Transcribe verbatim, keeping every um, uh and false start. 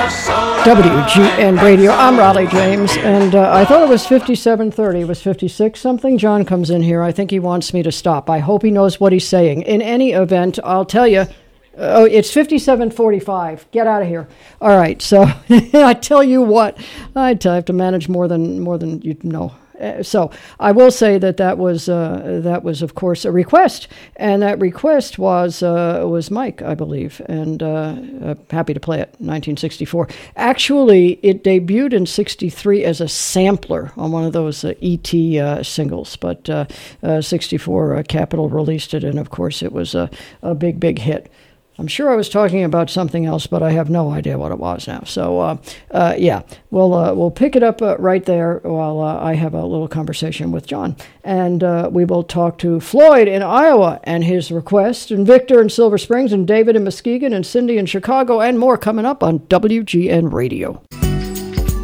W G N Radio. I'm Raleigh James, and uh, I thought it was fifty-seven thirty. It was fifty-six something. John comes in here. I think he wants me to stop. I hope he knows what he's saying. In any event, I'll tell you. Oh, it's fifty-seven forty-five. Get out of here. All right. So I tell you what, I have to manage more than more than you know. Uh, so I will say that that was uh, that was of course a request, and that request was uh, was Mike, I believe, and uh, uh, happy to play it. nineteen sixty-four. Actually, it debuted in sixty-three as a sampler on one of those uh, E T uh, singles, but uh, uh, sixty-four uh, Capitol released it, and of course it was a, a big big hit. I'm sure I was talking about something else, but I have no idea what it was now. So, uh, uh, yeah, we'll uh, we'll pick it up uh, right there while uh, I have a little conversation with John. And uh, we will talk to Floyd in Iowa and his request, and Victor in Silver Springs, and David in Muskegon, and Cindy in Chicago, and more coming up on W G N Radio.